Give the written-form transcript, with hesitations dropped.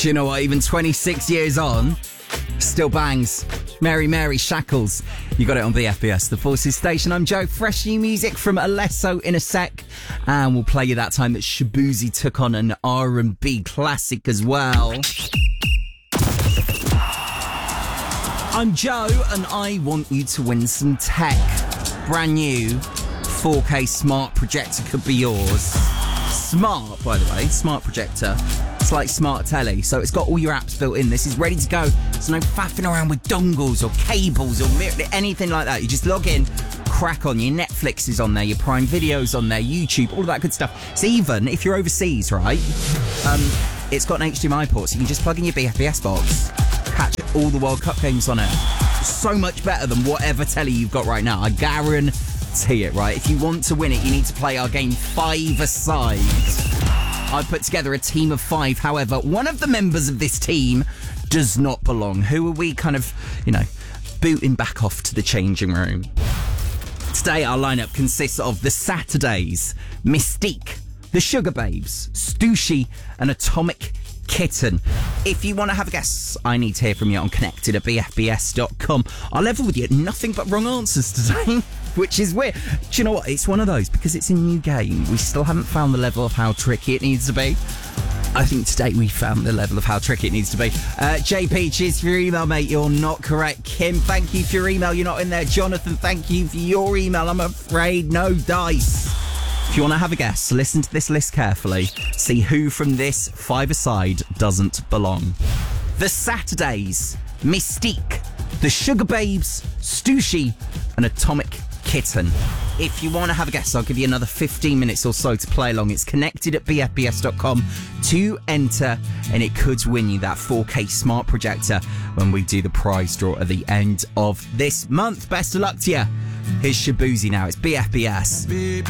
Do you know what? Even 26 years on, still bangs. Mary Mary Shackles. You got it on BFBS, the Forces Station. I'm Joe. Fresh new music from Alesso in a sec. And we'll play you that time that Shaboozey took on an R&B classic as well. I'm Joe, and I want you to win some tech. Brand new 4K smart projector could be yours. Smart, by the way, smart projector. It's like smart telly, so it's got all your apps built in. This is ready to go. There's no faffing around with dongles or cables or anything like that. You just log in, crack on. Your Netflix is on there, your Prime Video's on there, YouTube, all of that good stuff. So even if you're overseas, right, it's got an HDMI port, so you can just plug in your BFBS box, catch all the World Cup games on it. So much better than whatever telly you've got right now. I guarantee it, right? If you want to win it, you need to play our game 5-a-side. I've put together a team of 5. However, one of the members of this team does not belong. Who are we kind of, booting back off to the changing room? Today, our lineup consists of the Saturdays, Mystique, the Sugar Babes, Stussy, and Atomic Kitten. If you want to have a guess, I need to hear from you on connected@bfbs.com. I'll level with you, nothing but wrong answers today, which is weird. Do you know what? It's one of those, because it's a new game, we still haven't found the level of how tricky it needs to be. I think today we found the level of how tricky it needs to be. JP, cheers for your email, mate. You're not correct. Kim, thank you for your email. You're not in there. Jonathan, thank you for your email. I'm afraid no dice. If you want to have a guess, listen to this list carefully. See who from this 5-a-side doesn't belong. The Saturdays, Mystique, the Sugar Babes, Stussy, and Atomic Kitten. If you want to have a guess, I'll give you another 15 minutes or so to play along. It's connected@bfbs.com to enter, and it could win you that 4K smart projector when we do the prize draw at the end of this month. Best of luck to you. Here's Shaboozey now. It's BFBS. Baby,